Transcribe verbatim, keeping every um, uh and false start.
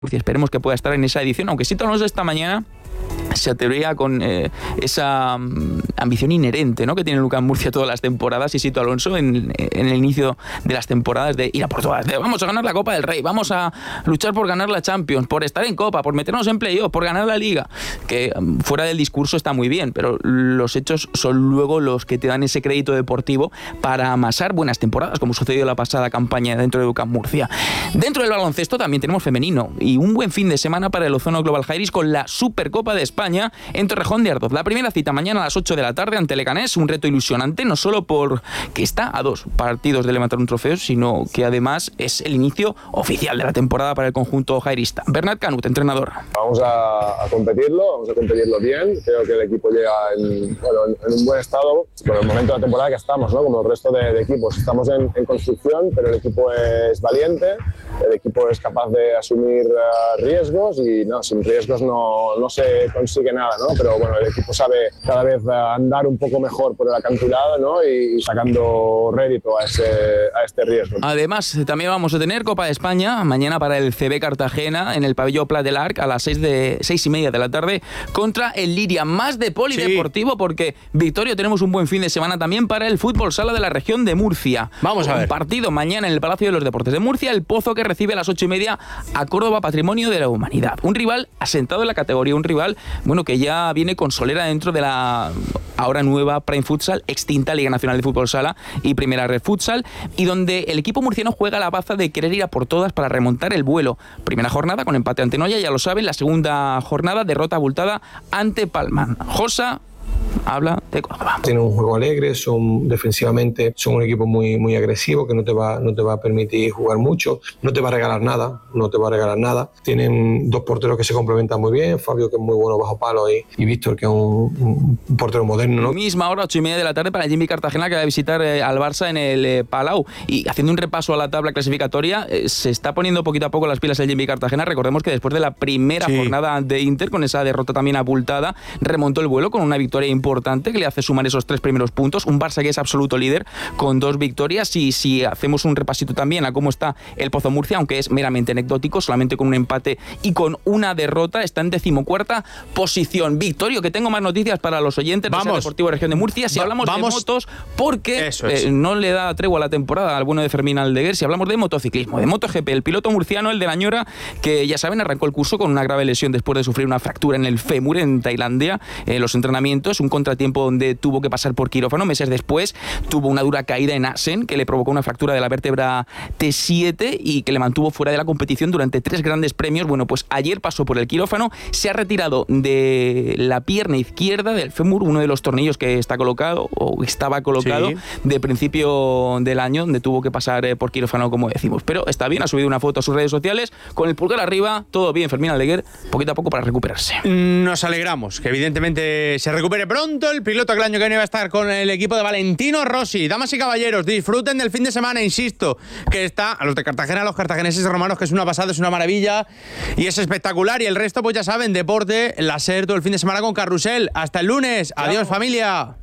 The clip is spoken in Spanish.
Esperemos que pueda estar en esa edición, aunque Sito Alonso esta mañana se atrevía con eh, esa um, ambición inherente, ¿no?, que tiene Lucas Murcia todas las temporadas, y Sito Alonso en, en el inicio de las temporadas, de ir a por todas, de vamos a ganar la Copa del Rey, vamos a luchar por ganar la Champions, por estar en Copa, por meternos en playoff, por ganar la Liga, que um, fuera del discurso está muy bien, pero los hechos son luego los que te dan ese crédito deportivo para amasar buenas temporadas, como sucedió en la pasada campaña dentro de Lucas Murcia. Dentro del baloncesto también tenemos femenino, y un buen fin de semana para el Ozono Global Jairis con la Supercopa de España en Torrejón de Ardoz. La primera cita mañana a las ocho de la tarde ante Leganés, un reto ilusionante, no solo porque está a dos partidos de levantar un trofeo, sino que además es el inicio oficial de la temporada para el conjunto jairista. Bernat Canut, entrenador. Vamos a, a competirlo, vamos a competirlo bien. Creo que el equipo llega en, bueno, en, en un buen estado por el momento de la temporada que estamos, ¿no?, como el resto de, de equipos. Estamos en, en construcción, pero el equipo es valiente, el equipo es capaz de asumir uh, riesgos, y no, sin riesgos no, no se consigue nada, ¿no? Pero bueno, el equipo sabe cada vez andar un poco mejor por el acantilado, ¿no?, y, y sacando rédito a, ese, a este riesgo. Además, también vamos a tener Copa de España mañana para el C B Cartagena en el pabellón Pla del Arc a las seis, de, seis y media de la tarde contra el Liria. Más de polideportivo, sí, porque, Victorio, tenemos un buen fin de semana también para el fútbol sala de la región de Murcia. Vamos a ver. Un partido mañana en el Palacio de los Deportes de Murcia, el Pozo, que recibe a las ocho y media a Córdoba, Patrimonio de la Humanidad. Un rival asentado en la categoría, un rival, bueno, que ya viene con solera dentro de la ahora nueva Prime Futsal, extinta Liga Nacional de Fútbol Sala y Primera Red Futsal, y donde el equipo murciano juega la baza de querer ir a por todas para remontar el vuelo. Primera jornada con empate ante Noya, ya lo saben. La segunda jornada, derrota abultada ante Palma. Josa habla de Córdoba. Tienen un juego alegre, son defensivamente son un equipo muy muy agresivo, que no te va no te va a permitir jugar mucho, no te va a regalar nada, no te va a regalar nada. Tienen dos porteros que se complementan muy bien, Fabio, que es muy bueno bajo palo, y, y Víctor, que es un, un portero moderno, ¿no? Misma hora, ocho y media de la tarde, para el Jimmy Cartagena, que va a visitar eh, al Barça en el eh, Palau. Y haciendo un repaso a la tabla clasificatoria, eh, se está poniendo poquito a poco las pilas el Jimmy Cartagena. Recordemos que después de la primera sí. jornada de Inter, con esa derrota también abultada, remontó el vuelo con una victoria importante que le hace sumar esos tres primeros puntos. Un Barça que es absoluto líder con dos victorias, y si hacemos un repasito también a cómo está el Pozo Murcia, aunque es meramente anecdótico, solamente con un empate y con una derrota, está en decimocuarta posición. Victorio, que tengo más noticias para los oyentes del Deportivo de Región de Murcia. Si Va, hablamos vamos. de motos, porque es. eh, no le da tregua a la temporada al bueno de Fermín Aldeguer. Si hablamos de motociclismo, de MotoGP, el piloto murciano, el de la Ñora, que ya saben, arrancó el curso con una grave lesión después de sufrir una fractura en el fémur en Tailandia. Eh, los entrenamientos, un contratiempo donde tuvo que pasar por quirófano. Meses después tuvo una dura caída en Assen, que le provocó una fractura de la vértebra T siete y que le mantuvo fuera de la competición durante tres grandes premios. Bueno, pues ayer pasó por el quirófano, se ha retirado de la pierna izquierda del fémur, uno de los tornillos que está colocado o estaba colocado sí. de principio del año, donde tuvo que pasar eh, por quirófano, como decimos. Pero está bien, ha subido una foto a sus redes sociales con el pulgar arriba, todo bien, Fermín Aldeguer, poquito a poco para recuperarse. Nos alegramos que evidentemente se recupere pronto el piloto, que el año que viene va a estar con el equipo de Valentino Rossi. Damas y caballeros, disfruten del fin de semana, insisto, que está a los de Cartagena, a los cartageneses romanos, que es una pasada, es una maravilla y es espectacular. Y el resto, pues ya saben, deporte, la SER todo el fin de semana con Carrusel. Hasta el lunes. Chao. Adiós, familia.